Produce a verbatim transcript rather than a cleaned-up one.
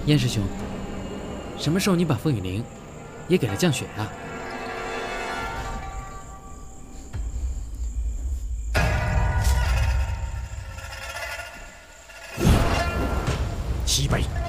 燕师兄，什么时候你把风雨灵也给了降雪啊？ 西北